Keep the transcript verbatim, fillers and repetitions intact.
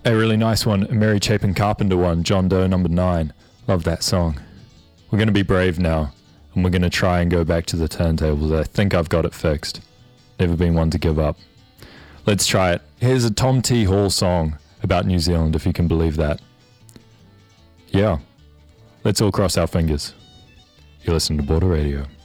A really nice one, a Mary Chapin Carpenter one, John Doe number nine. Love that song. We're going to be brave now, and we're going to try and go back to the turntables. I think I've got it fixed. Never been one to give up. Let's try it. Here's a Tom T. Hall song about New Zealand, if you can believe that. Yeah. Let's all cross our fingers. You're listening to Border Radio.